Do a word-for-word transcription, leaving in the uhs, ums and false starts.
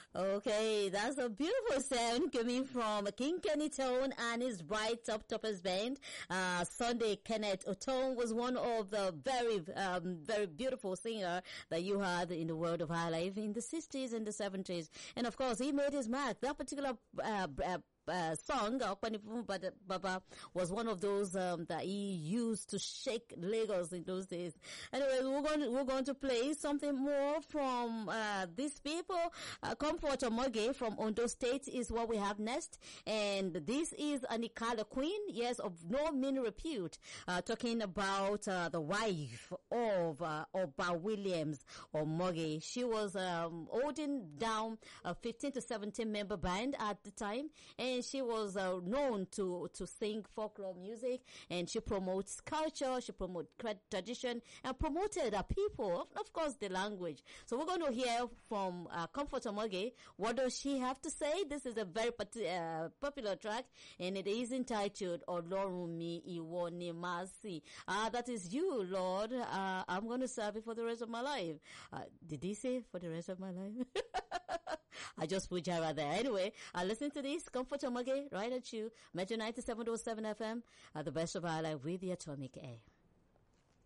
Okay, that's a beautiful sound coming from King Kenny Tone and his Bright Top Toppers band. Uh, Sunday Kenneth Otone was one of the very, um, very beautiful singer that you had in the world of high life in the sixties and the seventies. And of course, he made his mark. That particular, uh, uh Uh, song, Okwani Baba, was one of those um, that he used to shake Lagos in those days. Anyway, we're going to, we're going to play something more from uh, these people. Uh, Comfort Omoge from Ondo State is what we have next, and this is Anikala Queen, yes, of no mean repute, uh, talking about uh, the wife of uh, Oba Williams Omoge. She was um, holding down a fifteen to seventeen member band at the time, and she was uh, known to to sing folklore music, and she promotes culture, she promotes tradition, and promoted her people, of, of course, the language. So we're going to hear from uh, Comfort Omoge. What does she have to say? This is a very uh, popular track, and it is entitled Olorunmi Iwo Ni Masi. Ah, that is you, Lord. Uh, I'm going to serve you for the rest of my life. Uh, did he say for the rest of my life? I just put Jara there. Anyway, uh, listen to this. Comfort Omoge, right at you. Metro ninety-seven point seven F M, uh, the best of our life with the Atomic Air.